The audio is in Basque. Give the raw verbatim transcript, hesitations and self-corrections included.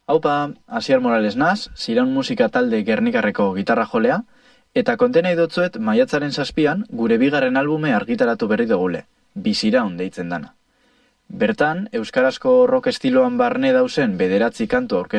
Haupa, Asier Morales naz, Ziraun musika talde Gernikarreko gitarra jolea, eta konten nahi dotzuet maiatzaren zazpian gure bigarren albume argitaratu berri dugule, Biziraun deitzen dana. Bertan, euskarazko rock estiloan barne dauzen bederatzi kantu aurkeztu